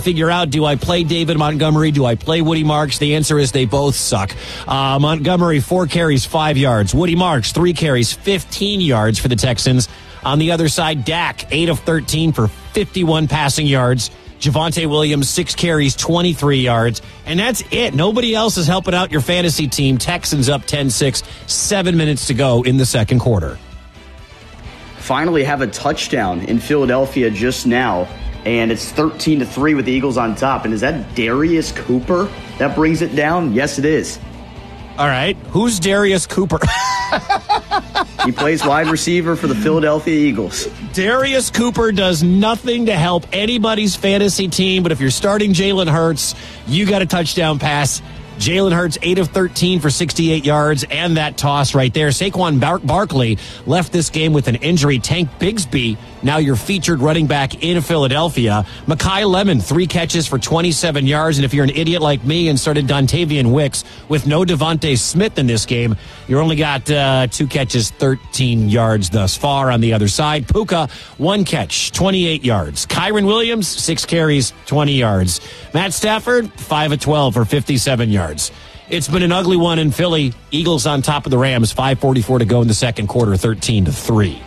figure out, do I play David Montgomery? Do I play Woody Marks? The answer is they both suck. Montgomery, 4 carries, 5 yards. Woody Marks, 3 carries, 15 yards for the Texans. On the other side, Dak, 8 of 13 for 51 passing yards. Javonte Williams, 6 carries, 23 yards. And that's it. Nobody else is helping out your fantasy team. Texans up 10-6, 7 minutes to go in the second quarter. Finally have a touchdown in Philadelphia just now, and it's 13-3 with the Eagles on top. And is that Darius Cooper that brings it down? Yes, it is. All right. Who's Darius Cooper? He plays wide receiver for the Philadelphia Eagles. Darius Cooper does nothing to help anybody's fantasy team, but if you're starting Jalen Hurts, you got a touchdown pass. Jalen Hurts, 8 of 13 for 68 yards, and that toss right there. Saquon Barkley left this game with an injury. Tank Bigsby, now your featured running back in Philadelphia. Mekhi Lemon, 3 catches for 27 yards, and if you're an idiot like me and started Dontavian Wicks with no Devontae Smith in this game, you only got 2 catches, 13 yards thus far. On the other side, Puka, 1 catch, 28 yards. Kyren Williams, 6 carries, 20 yards. Matt Stafford, 5 of 12 for 57 yards. It's been an ugly one in Philly. Eagles on top of the Rams, 5:44 to go in the second quarter, 13-3.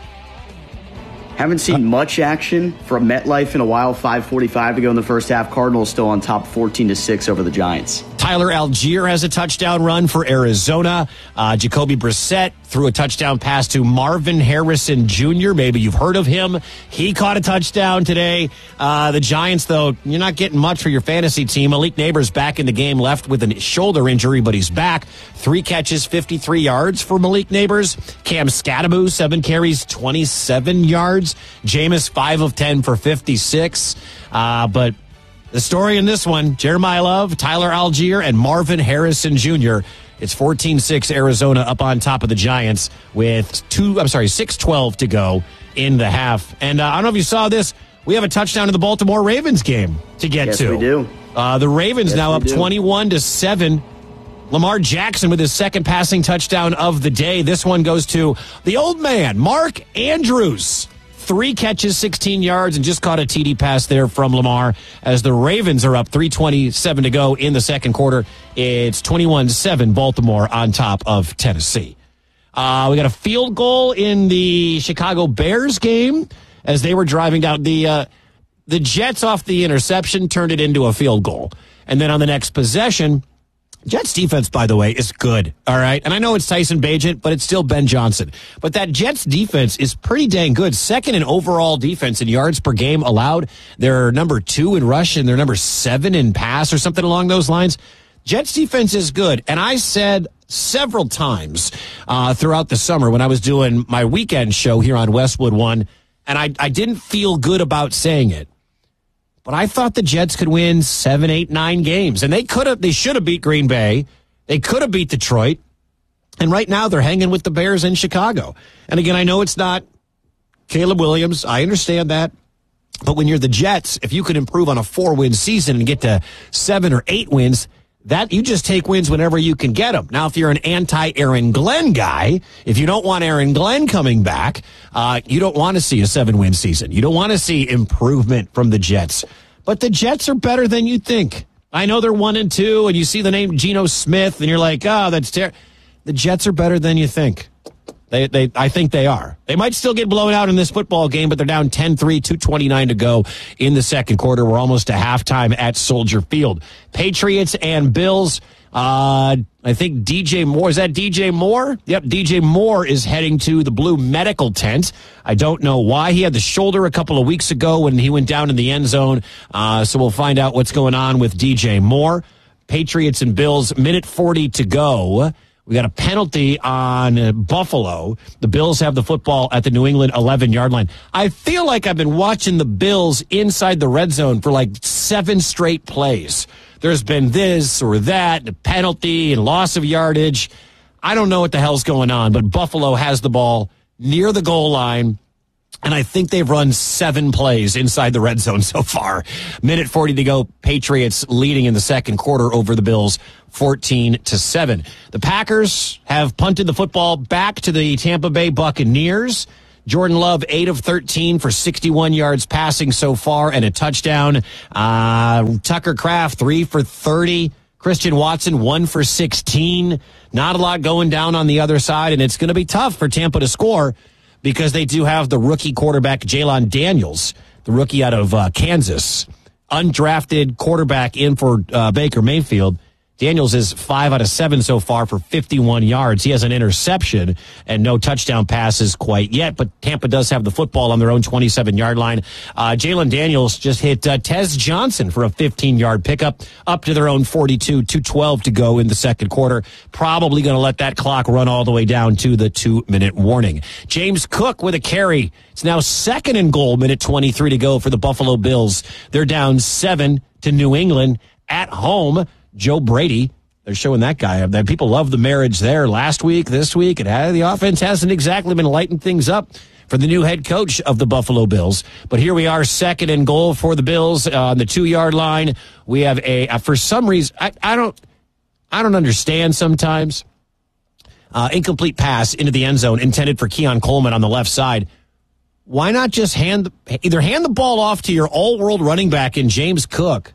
Haven't seen much action from MetLife in a while. 5:45 to go in the first half. Cardinals still on top, 14-6 over the Giants. Tyler Algier has a touchdown run for Arizona. Jacoby Brissett threw a touchdown pass to Marvin Harrison Jr. Maybe you've heard of him. He caught a touchdown today. The Giants, though, you're not getting much for your fantasy team. Malik Neighbors back in the game, left with a shoulder injury, but he's back. 3 catches, 53 yards for Malik Neighbors. Cam Scattaboo, 7 carries, 27 yards. Jameis, 5 of 10 for 56. But the story in this one, Jeremiah Love, Tyler Algier, and Marvin Harrison Jr. It's 14-6 Arizona up on top of the Giants with 6:12 to go in the half. And I don't know if you saw this. We have a touchdown in the Baltimore Ravens game to get to. Yes, we do. The Ravens now up 21-7. Lamar Jackson with his second passing touchdown of the day. This one goes to the old man, Mark Andrews. 3 catches, 16 yards, and just caught a TD pass there from Lamar as the Ravens are up 3:27 to go in the second quarter. It's 21-7 Baltimore on top of Tennessee. We got a field goal in the Chicago Bears game as they were driving down. The Jets off the interception turned it into a field goal. And then on the next possession, Jets defense, by the way, is good, all right? And I know it's Tyson Bagent, but it's still Ben Johnson. But that Jets defense is pretty dang good. Second in overall defense in yards per game allowed. They're number 2 in rush, and they're number 7 in pass or something along those lines. Jets defense is good. And I said several times throughout the summer when I was doing my weekend show here on Westwood One, and I didn't feel good about saying it. But I thought the Jets could win 7, 8, 9 games. And they should have beat Green Bay. They could have beat Detroit. And right now they're hanging with the Bears in Chicago. And again, I know it's not Caleb Williams. I understand that. But when you're the Jets, if you could improve on a 4-win season and get to 7 or 8 wins, that you just take wins whenever you can get them. Now, if you're an anti-Aaron Glenn guy, if you don't want Aaron Glenn coming back, you don't want to see a 7-win season. You don't want to see improvement from the Jets. But the Jets are better than you think. I know they're 1-2, and you see the name Geno Smith, and you're like, oh, that's terrible. The Jets are better than you think. I think they are. They might still get blown out in this football game, but they're down 10-3, 2:29 to go in the second quarter. We're almost to halftime at Soldier Field. Patriots and Bills. I think DJ Moore. Is that DJ Moore? Yep, DJ Moore is heading to the Blue Medical Tent. I don't know why. He had the shoulder a couple of weeks ago when he went down in the end zone. So we'll find out what's going on with DJ Moore. Patriots and Bills, minute 40 to go. We got a penalty on Buffalo. The Bills have the football at the New England 11-yard line. I feel like I've been watching the Bills inside the red zone for like 7 straight plays. There's been this or that, the penalty and loss of yardage. I don't know what the hell's going on, but Buffalo has the ball near the goal line, and I think they've run 7 plays inside the red zone so far. Minute 40 to go. Patriots leading in the second quarter over the Bills, 14-7. The Packers have punted the football back to the Tampa Bay Buccaneers. Jordan Love, 8 of 13 for 61 yards passing so far and a touchdown. Tucker Kraft, 3 for 30. Christian Watson, 1 for 16. Not a lot going down on the other side, and it's going to be tough for Tampa to score because they do have the rookie quarterback Jalon Daniels, the rookie out of Kansas, undrafted quarterback in for Baker Mayfield. Daniels is 5 out of 7 so far for 51 yards. He has an interception and no touchdown passes quite yet, but Tampa does have the football on their own 27-yard line. Jalon Daniels just hit Tez Johnson for a 15-yard pickup up to their own 42, 2:12 to go in the second quarter. Probably going to let that clock run all the way down to the 2-minute warning. James Cook with a carry. It's now 2nd and goal, minute 23 to go for the Buffalo Bills. They're down 7 to New England at home. Joe Brady, they're showing that guy up there. People love the marriage there last week, this week. The offense hasn't exactly been lighting things up for the new head coach of the Buffalo Bills. But here we are, 2nd and goal for the Bills on the 2-yard line. We have for some reason, I don't understand sometimes. Incomplete pass into the end zone intended for Keon Coleman on the left side. Why not just either hand the ball off to your all-world running back in James Cook,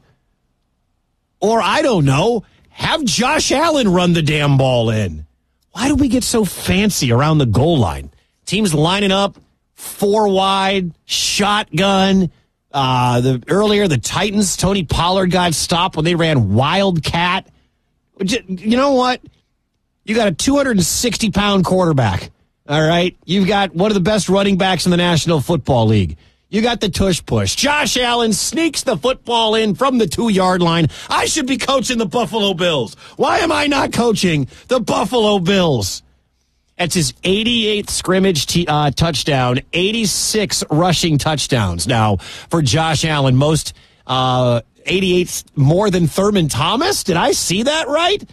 or, I don't know, have Josh Allen run the damn ball in? Why do we get so fancy around the goal line? Teams lining up, 4 wide, shotgun. Earlier, the Titans, Tony Pollard got stopped when they ran Wildcat. You know what? You got a 260-pound quarterback, all right? You've got one of the best running backs in the National Football League. You got the tush push. Josh Allen sneaks the football in from the 2-yard line. I should be coaching the Buffalo Bills. Why am I not coaching the Buffalo Bills? That's his 88th scrimmage touchdown, 86 rushing touchdowns. Now, for Josh Allen, most 88 more than Thurman Thomas. Did I see that right?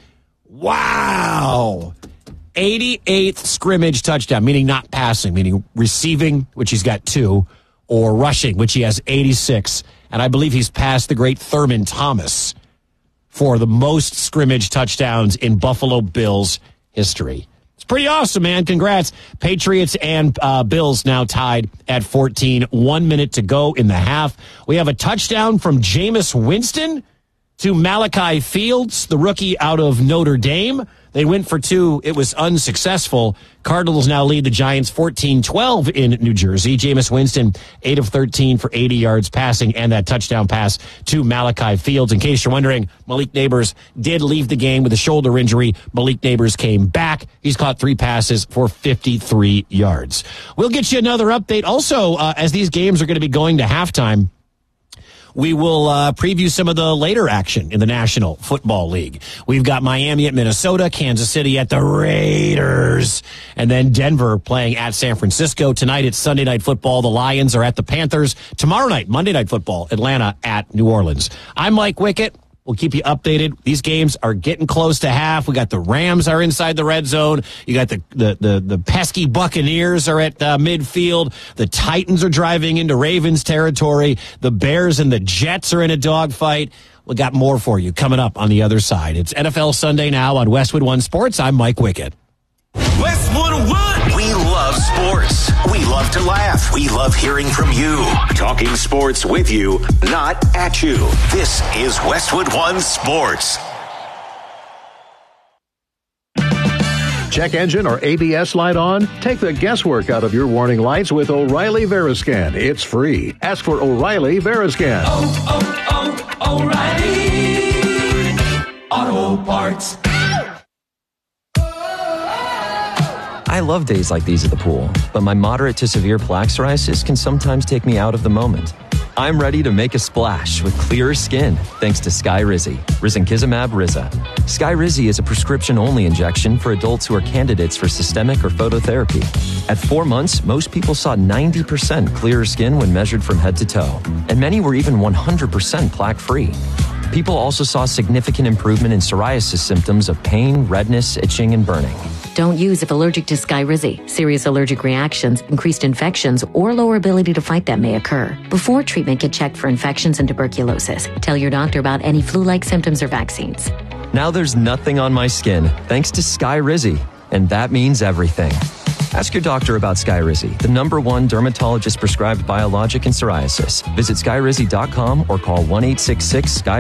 Wow. 88th scrimmage touchdown, meaning not passing, meaning receiving, which he's got 2, or rushing, which he has 86. And I believe he's passed the great Thurman Thomas for the most scrimmage touchdowns in Buffalo Bills history. It's pretty awesome, man. Congrats. Patriots and Bills now tied at 14. 1 minute to go in the half. We have a touchdown from Jameis Winston to Malachi Fields, the rookie out of Notre Dame. They went for 2. It was unsuccessful. Cardinals now lead the Giants 14-12 in New Jersey. Jameis Winston, 8 of 13 for 80 yards passing and that touchdown pass to Malachi Fields. In case you're wondering, Malik Nabers did leave the game with a shoulder injury. Malik Nabers came back. He's caught 3 passes for 53 yards. We'll get you another update. Also, as these games are going to be going to halftime, we will preview some of the later action in the National Football League. We've got Miami at Minnesota, Kansas City at the Raiders, and then Denver playing at San Francisco. Tonight it's Sunday Night Football. The Lions are at the Panthers. Tomorrow night, Monday Night Football, Atlanta at New Orleans. I'm Mike Wickett. We'll keep you updated. These games are getting close to half. We got the Rams are inside the red zone. You got the pesky Buccaneers are at midfield. The Titans are driving into Ravens territory. The Bears and the Jets are in a dogfight. We got more for you coming up on the other side. It's NFL Sunday now on Westwood One Sports. I'm Mike Wickett. Westwood One. We love sports. We love to laugh. We love hearing from you. Talking sports with you, not at you. This is Westwood One Sports. Check engine or ABS light on? Take the guesswork out of your warning lights with O'Reilly Veriscan. It's free. Ask for O'Reilly Veriscan. O'Reilly Auto Parts. I love days like these at the pool, but my moderate to severe plaque psoriasis can sometimes take me out of the moment. I'm ready to make a splash with clearer skin thanks to Skyrizi, Risankizumab Riza. Skyrizi is a prescription-only injection for adults who are candidates for systemic or phototherapy. At 4 months, most people saw 90% clearer skin when measured from head to toe, and many were even 100% plaque-free. People also saw significant improvement in psoriasis symptoms of pain, redness, itching, and burning. Don't use if allergic to Skyrizi. Serious allergic reactions, increased infections, or lower ability to fight them may occur. Before treatment, get checked for infections and tuberculosis. Tell your doctor about any flu-like symptoms or vaccines. Now there's nothing on my skin thanks to Skyrizi, and that means everything. Ask your doctor about Skyrizi, the #1 dermatologist-prescribed biologic in psoriasis. Visit skyrizi.com or call 1-866-SKY